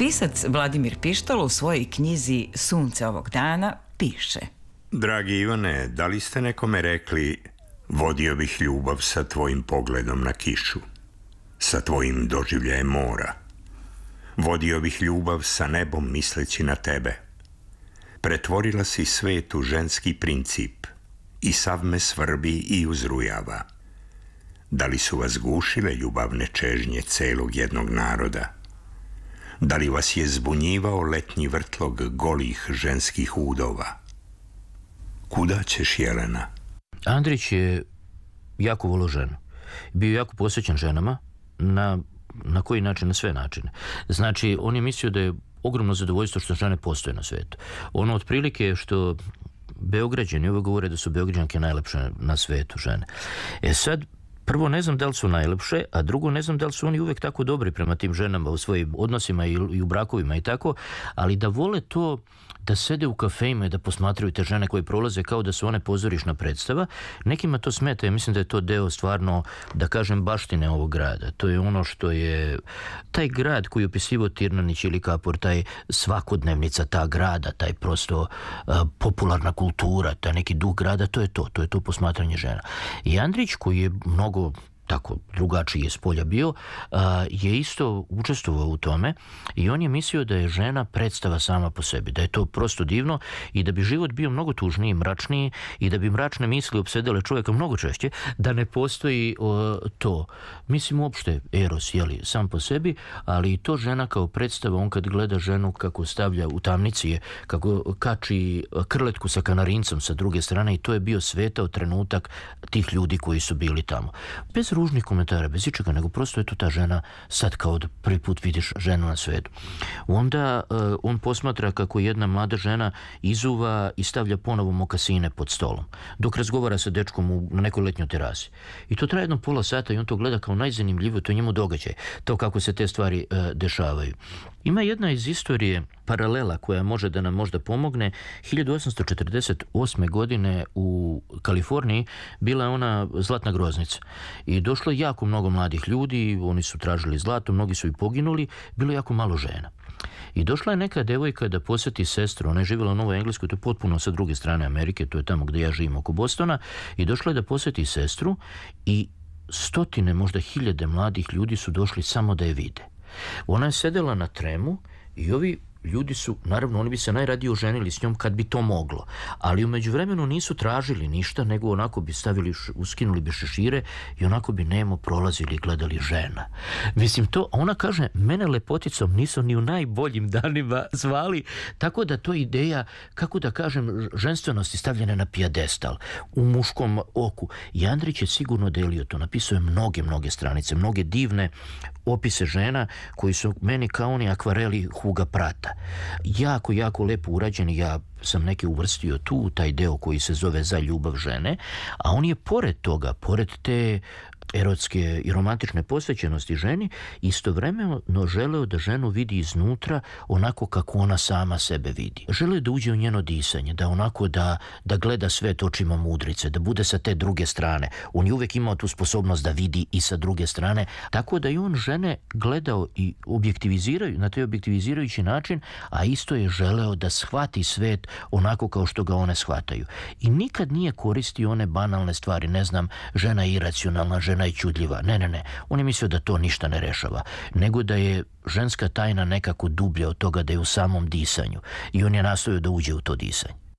Pisac Vladimir Pištalo u svojoj knjizi Sunce ovog dana piše: Dragi Ivane, da li ste nekome rekli: vodio bih ljubav sa tvojim pogledom na kišu, sa tvojim doživljajem mora. Vodio bih ljubav sa nebom misleći na tebe. Pretvorila si svet u ženski princip i sav me svrbi i uzrujava. Da li su vas gušile ljubavne čežnje celog jednog naroda? Da li vas je zbunjivao letnji vrtlog golih ženskih udova? Kuda ćeš, Jelena? Andrić je jako volio ženu. Bio je jako posvećen ženama. Na koji način? Na sve načine. Znači, on je mislio da je ogromno zadovoljstvo što žene postoje na svijetu. Ono otprilike što Beograđani uvijek govore da su Beograđanke najlepše na svijetu žene. Sad, prvo, ne znam da li su najlepše, a drugo, ne znam da li su oni uvijek tako dobri prema tim ženama u svojim odnosima i u brakovima i tako, ali da vole to da sede u kafejima i da posmatraju te žene koje prolaze kao da su one pozorišna predstava. Nekima to smeta, ja mislim da je to deo stvarno, da kažem, baštine ovog grada. To je ono što je taj grad koji je opisivao Tirnanić ili Kapor, taj svakodnevnica ta grada, taj prosto popularna kultura, taj neki duh grada, to je to posmatranje žena. I Andrić, koji je mnogo tako drugačiji je s polja bio, je isto učestvovao u tome i on je mislio da je žena predstava sama po sebi, da je to prosto divno i da bi život bio mnogo tužniji, mračniji i da bi mračne misli opsedale čovjeka mnogo češće, da ne postoji to. Mislim uopšte eros, sam po sebi, ali i to žena kao predstava, on kad gleda ženu kako stavlja u tamnici, kako kači krletku sa kanarincom sa druge strane, i to je bio svetao trenutak tih ljudi koji su bili tamo. Bez ružnih komentara, bez ičega, nego prosto je to ta žena sad kao da prvi put vidiš ženu na svetu. Onda on posmatra kako jedna mlada žena izuva i stavlja ponovo mokasine pod stolom, dok razgovara sa dečkom na nekoj letnjoj terasi. I to traje jedno pola sata i on to gleda kao najzanimljivije, to je njemu događaj, to kako se te stvari dešavaju. Ima jedna iz istorije paralela koja može da nam možda pomogne. 1848. godine u Kaliforniji bila je ona zlatna groznica i došlo je jako mnogo mladih ljudi, oni su tražili zlato, mnogi su i poginuli, bilo je jako malo žena. I došla je neka devojka da posjeti sestru, ona je živjela u Novoj Engleskoj, to je potpuno sa druge strane Amerike, to je tamo gdje ja živim oko Bostona, i došla je da posjeti sestru i stotine, možda hiljade mladih ljudi su došli samo da je vide. Ona je sedela na tremu i ovi ljudi su, naravno, oni bi se najradije oženili s njom kad bi to moglo, ali u međuvremenu nisu tražili ništa, nego onako bi uskinuli bi šešire i onako bi nemo prolazili i gledali žena. Mislim to, ona kaže, mene lepoticom nisu ni u najboljim danima zvali, tako da to ideja, kako da kažem, ženstvenosti stavljene na pijedestal, u muškom oku. I Andrić je sigurno delio to, napisao je mnoge stranice, mnoge divne opise žena koji su meni kao oni akvareli Huga Prata. Jako lepo urađeni, ja sam neke uvrstio tu, taj deo koji se zove Za ljubav žene, a on je pored toga, pored te erotske i romantične posvećenosti ženi, istovremeno želeo da ženu vidi iznutra onako kako ona sama sebe vidi. Želeo da uđe u njeno disanje, da onako da gleda svet očima mudrice, da bude sa te druge strane. On je uvijek imao tu sposobnost da vidi i sa druge strane, tako da je on žene gledao i na taj objektivizirajući način, a isto je želeo da shvati svet onako kao što ga one shvataju. I nikad nije koristio one banalne stvari, ne znam, žena je iracionalna, žena je čudljiva. Ne. On je mislio da to ništa ne rešava, nego da je ženska tajna nekako dublja od toga, da je u samom disanju. I on je nastojao da uđe u to disanje.